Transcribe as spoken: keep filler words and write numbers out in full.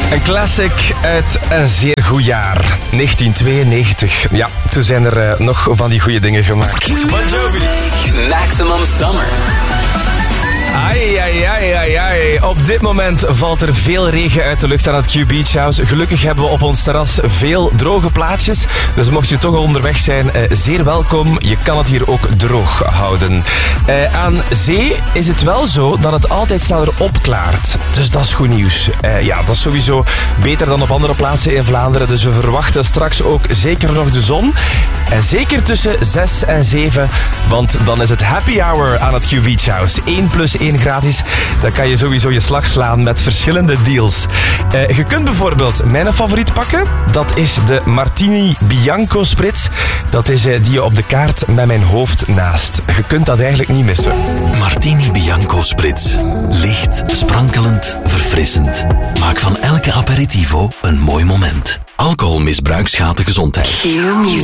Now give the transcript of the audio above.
Een classic uit een zeer goed jaar. negentien tweeënnegentig. Ja, toen zijn er uh, nog van die goede dingen gemaakt. Bon Jovi. Maximum Summer. Ai, ai, ai, ai, ai. Op dit moment valt er veel regen uit de lucht aan het Q Beach House. Gelukkig hebben we op ons terras veel droge plaatjes. Dus mocht je toch onderweg zijn, eh, zeer welkom. Je kan het hier ook droog houden. Eh, aan zee is het wel zo dat het altijd sneller opklaart. Dus dat is goed nieuws. Eh, ja, dat is sowieso beter dan op andere plaatsen in Vlaanderen. Dus we verwachten straks ook zeker nog de zon. En zeker tussen zes en zeven. Want dan is het happy hour aan het Q Beach House. één plus één gratis. Dan kan je sowieso je slag slaan met verschillende deals. Uh, je kunt bijvoorbeeld mijn favoriet pakken. Dat is de Martini Bianco Spritz. Dat is uh, die je op de kaart met mijn hoofd naast. Je kunt dat eigenlijk niet missen. Martini Bianco Spritz. Licht, sprankelend, verfrissend. Maak van elke aperitivo een mooi moment. Alcoholmisbruik schaadt de gezondheid. Q Music.